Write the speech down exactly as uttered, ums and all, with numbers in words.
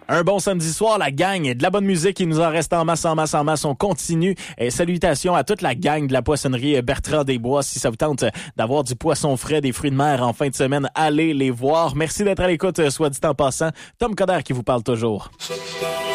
Un bon samedi soir, la gang. De la bonne musique, il nous en reste en masse, en masse, en masse. On continue. Et salutations à toute la gang de la poissonnerie Bertrand Desbois. Si ça vous tente d'avoir du poisson frais, des fruits de mer en fin de semaine, allez les voir. Merci d'être à l'écoute, soit dit en passant. Tom Coderre qui vous parle toujours.